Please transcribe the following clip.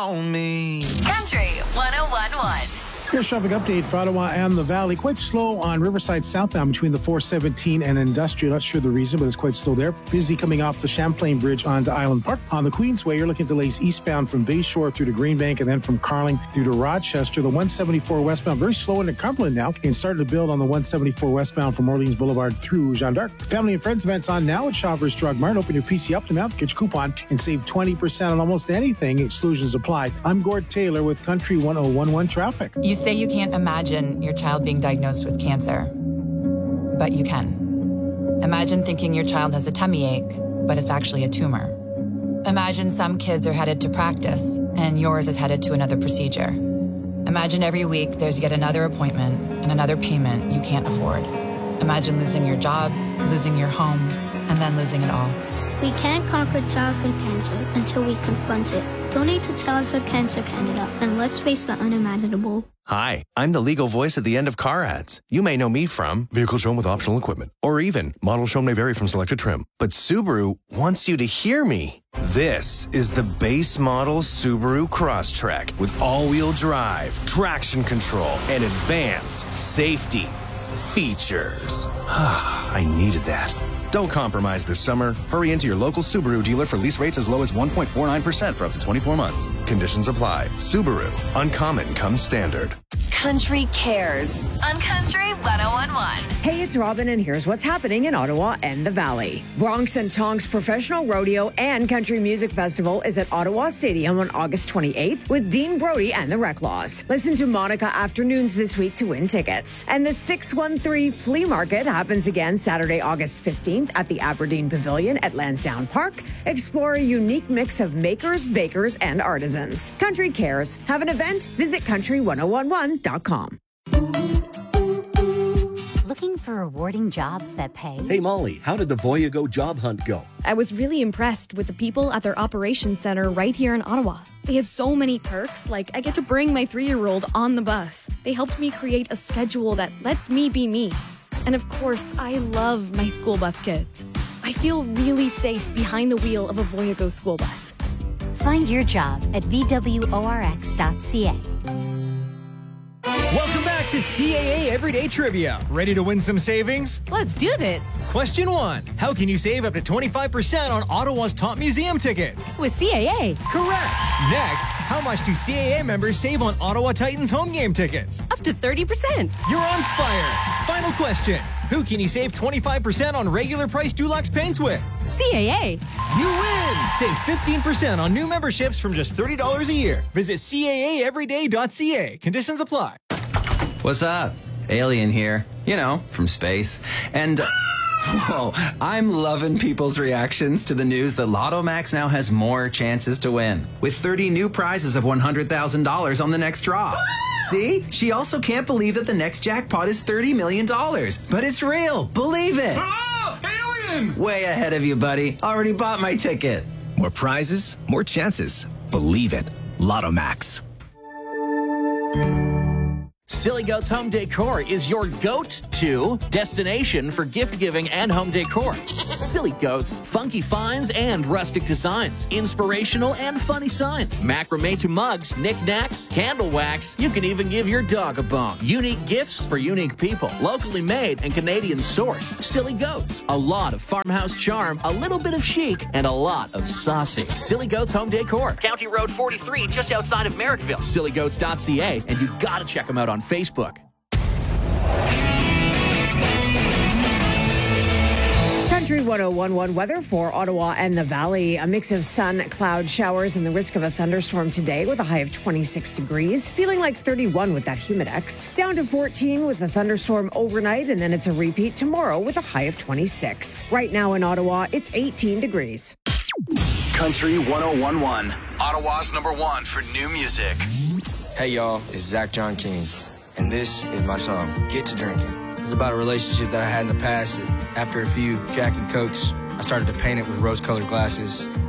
on me. Country 101.1. Here's traffic update for Ottawa and the Valley. Quite slow on Riverside southbound between the 417 and Industrial. Not sure the reason, but it's quite slow there. Busy coming off the Champlain Bridge onto Island Park. On the Queensway, you're looking at delays eastbound from Bayshore through to Greenbank and then from Carling through to Rochester. The 174 westbound, very slow into Cumberland now and starting to build on the 174 westbound from Orleans Boulevard through Jeanne d'Arc. Family and Friends events on now at Shoppers Drug Mart. Open your PC up to now, get your coupon and save 20% on almost anything. Exclusions apply. I'm Gord Taylor with Country 101.1 Traffic. You say you can't imagine your child being diagnosed with cancer, but you can. Imagine thinking your child has a tummy ache, but it's actually a tumor. Imagine some kids are headed to practice and yours is headed to another procedure. Imagine every week there's yet another appointment and another payment you can't afford. Imagine losing your job, losing your home, and then losing it all. We can't conquer childhood cancer until we confront it. Donate to Childhood Cancer Canada and let's face the unimaginable. Hi, I'm the legal voice at the end of car ads. You may know me from vehicle shown with optional equipment, or even model shown may vary from selected trim. But Subaru wants you to hear me. This is the base model Subaru Crosstrek with all-wheel drive, traction control, and advanced safety features. I needed that. Don't compromise this summer. Hurry into your local Subaru dealer for lease rates as low as 1.49% for up to 24 months. Conditions apply. Subaru. Uncommon comes standard. Country Cares on Country 101.1. Hey, it's Robin, and here's what's happening in Ottawa and the Valley. Bronx and Tonks Professional Rodeo and Country Music Festival is at Ottawa Stadium on August 28th with Dean Brody and the Recklaws. Listen to Monica Afternoons this week to win tickets. And the 613 Flea Market happens again Saturday, August 15th at the Aberdeen Pavilion at Lansdowne Park. Explore a unique mix of makers, bakers, and artisans. Country Cares. Have an event? Visit country1011.com. Looking for rewarding jobs that pay? Hey, Molly, how did the Voyago job hunt go? I was really impressed with the people at their operations center right here in Ottawa. They have so many perks, like I get to bring my 3-year-old on the bus. They helped me create a schedule that lets me be me. And of course, I love my school bus kids. I feel really safe behind the wheel of a Voyago school bus. Find your job at vworx.ca. Welcome back to CAA Everyday Trivia. Ready to win some savings? Let's do this. Question 1. How can you save up to 25% on Ottawa's top museum tickets? With CAA. Correct. Next, how much do CAA members save on Ottawa Titans home game tickets? Up to 30%. You're on fire. Final question. Who can you save 25% on regular price Dulux paints with? CAA. You win! Save 15% on new memberships from just $30 a year. Visit CAAeveryday.ca. Conditions apply. What's up? Alien here. You know, from space. And, whoa, I'm loving people's reactions to the news that Lotto Max now has more chances to win, with 30 new prizes of $100,000 on the next draw. See? She also can't believe that the next jackpot is $30 million. But it's real. Believe it. Oh, alien! Way ahead of you, buddy. Already bought my ticket. More prizes, more chances. Believe it. Lotto Max. Silly Goats Home Decor is your go-to destination for gift giving and home decor. Silly Goats, funky finds and rustic designs, inspirational and funny signs, macrame to mugs, knickknacks, candle wax. You can even give your dog a bone. Unique gifts for unique people, locally made and Canadian sourced. Silly Goats, a lot of farmhouse charm, a little bit of chic, and a lot of saucy. Silly Goats Home Decor, County Road 43, just outside of Merrickville. SillyGoats.ca, and you gotta check them out on Facebook. Country 101.1 weather for Ottawa and the Valley. A mix of sun, cloud showers, and the risk of a thunderstorm today with a high of 26 degrees. Feeling like 31 with that Humidex. Down to 14 with a thunderstorm overnight, and then it's a repeat tomorrow with a high of 26. Right now in Ottawa, it's 18 degrees. Country 101.1, Ottawa's #1 for new music. Hey y'all, it's Zach John King, and this is my song, Get to Drinking. It's about a relationship that I had in the past that after a few Jack and Cokes, I started to paint it with rose-colored glasses.